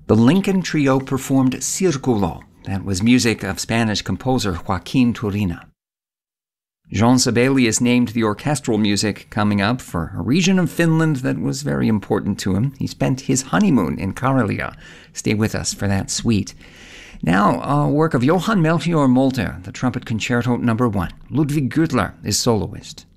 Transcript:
The Lincoln Trio performed Circulo. That was music of Spanish composer Joaquin Turina. Jean Sibelius named the orchestral music coming up for a region of Finland that was very important to him. He spent his honeymoon in Karelia. Stay with us for that suite. Now, a work of Johann Melchior Molter, the Trumpet Concerto No. 1. Ludwig Gürtler is soloist.